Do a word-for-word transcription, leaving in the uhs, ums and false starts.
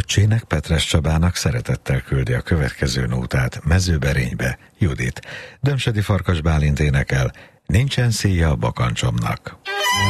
öccsének, Petres Csabának szeretettel küldi a következő nótát Mezőberénybe Judit. Dömsödi Farkas Bálint énekel, Nincsen szíja a bakancsomnak.